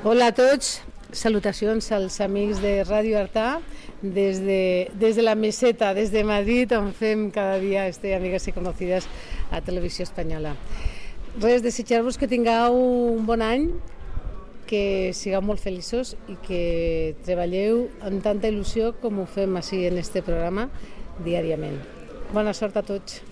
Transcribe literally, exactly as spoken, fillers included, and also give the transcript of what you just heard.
Hola a tots, salutacions als amics de Ràdio Artà des de, des de la meseta, des de Madrid, on fem cada dia este Amigas y Conocidas a Televisió Espanyola. Res, desitjar-vos que tingueu un bon any, que sigueu molt feliços i que treballeu amb tanta il·lusió com ho fem així en este programa diàriament. Bona sort a tots.